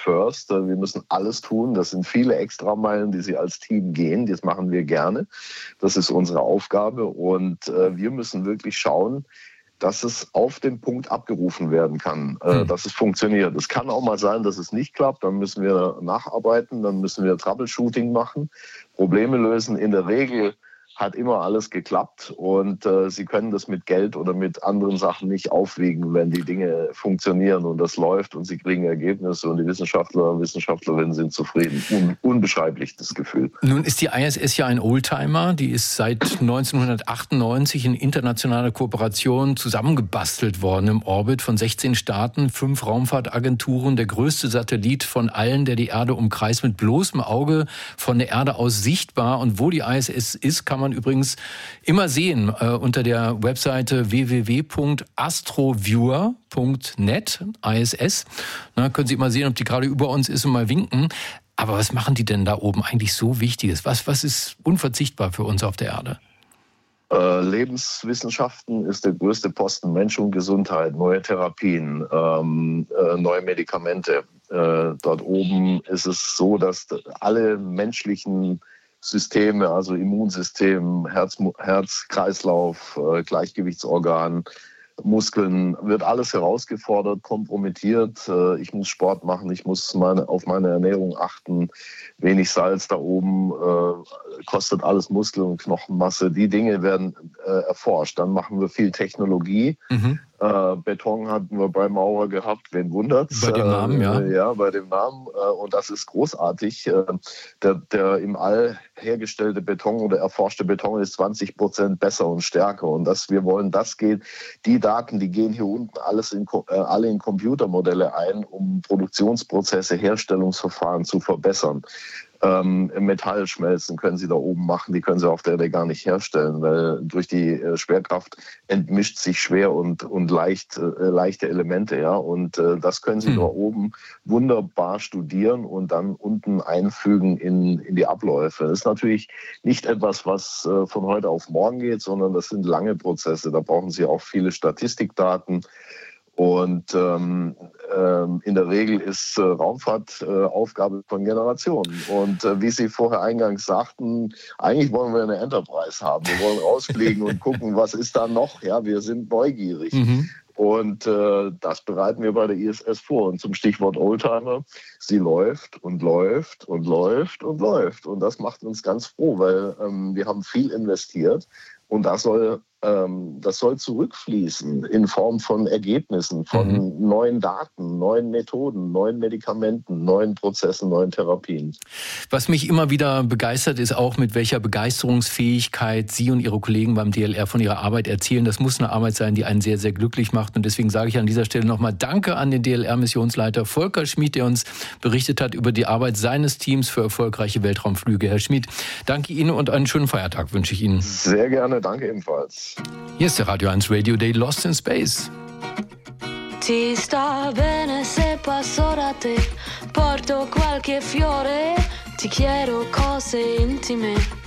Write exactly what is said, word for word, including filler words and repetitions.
first. Wir müssen alles tun. Das sind viele Extrameilen, die sie als Team gehen. Das machen wir gerne. Das ist unsere Aufgabe. Und äh, wir müssen wirklich schauen, dass es auf den Punkt abgerufen werden kann, äh, dass es funktioniert. Es kann auch mal sein, dass es nicht klappt. Dann müssen wir nacharbeiten, dann müssen wir Troubleshooting machen, Probleme lösen. In der Regel hat immer alles geklappt und äh, Sie können das mit Geld oder mit anderen Sachen nicht aufwiegen, wenn die Dinge funktionieren und das läuft und Sie kriegen Ergebnisse und die Wissenschaftler und Wissenschaftlerinnen sind zufrieden. Un- unbeschreiblich, das Gefühl. Nun ist die I S S ja ein Oldtimer, die ist seit neunzehnhundertachtundneunzig in internationaler Kooperation zusammengebastelt worden im Orbit von sechzehn Staaten, fünf Raumfahrtagenturen, der größte Satellit von allen, der die Erde umkreist, mit bloßem Auge von der Erde aus sichtbar. Und wo die I S S ist, kann man übrigens immer sehen äh, unter der Webseite w w w punkt astroviewer punkt net, I S S. Na, können Sie immer sehen, ob die gerade über uns ist und mal winken. Aber was machen die denn da oben eigentlich so Wichtiges? Was, was ist unverzichtbar für uns auf der Erde? Äh, Lebenswissenschaften ist der größte Posten. Mensch und Gesundheit, neue Therapien, ähm, äh, neue Medikamente. Äh, dort oben ist es so, dass alle menschlichen Systeme, also Immunsystem, Herz, Herz, Kreislauf, äh, Gleichgewichtsorgan, Muskeln, wird alles herausgefordert, kompromittiert. Äh, ich muss Sport machen, ich muss meine, auf meine Ernährung achten. Wenig Salz da oben, äh, kostet alles Muskel- und Knochenmasse. Die Dinge werden äh, erforscht. Dann machen wir viel Technologie. Mhm. Äh, Beton hatten wir bei Maurer gehabt, wen wundert's? Bei dem Namen, ja. Äh, ja, bei dem Namen. Äh, und das ist großartig. Äh, der, der im All hergestellte Beton oder erforschte Beton ist zwanzig Prozent besser und stärker. Und das, wir wollen, das geht, die Daten, die gehen hier unten alles in, äh, alle in Computermodelle ein, um Produktionsprozesse, Herstellungsverfahren zu verbessern. Ähm, Metallschmelzen können Sie da oben machen, die können Sie auf der Erde gar nicht herstellen, weil durch die äh, Schwerkraft entmischt sich schwer und, und leicht, äh, leichte Elemente. Ja? Und äh, das können Sie hm. da oben wunderbar studieren und dann unten einfügen in, in die Abläufe. Das ist natürlich nicht etwas, was äh, von heute auf morgen geht, sondern das sind lange Prozesse. Da brauchen Sie auch viele Statistikdaten. Und ähm, ähm, in der Regel ist äh, Raumfahrt äh, Aufgabe von Generationen. Und äh, wie Sie vorher eingangs sagten, eigentlich wollen wir eine Enterprise haben. Wir wollen rausfliegen und gucken, was ist da noch. Ja, wir sind neugierig. Mhm. Und äh, das bereiten wir bei der I S S vor. Und zum Stichwort Oldtimer, sie läuft und läuft und läuft und läuft. Und das macht uns ganz froh, weil ähm, wir haben viel investiert. Und das soll, ähm, das soll zurückfließen in Form von Ergebnissen, von mhm. neuen Daten, neuen Methoden, neuen Medikamenten, neuen Prozessen, neuen Therapien. Was mich immer wieder begeistert, ist auch, mit welcher Begeisterungsfähigkeit Sie und Ihre Kollegen beim D L R von Ihrer Arbeit erzählen. Das muss eine Arbeit sein, die einen sehr, sehr glücklich macht. Und deswegen sage ich an dieser Stelle nochmal Danke an den D L R-Missionsleiter Volker Schmid, der uns berichtet hat über die Arbeit seines Teams für erfolgreiche Weltraumflüge. Herr Schmid, danke Ihnen und einen schönen Feiertag wünsche ich Ihnen. Sehr gerne. Danke ebenfalls. Hier ist der Radio eins Radio Day Lost in Space. Ti sta bene se passo da te, porto qualche fiore, ti chiedo cose intime.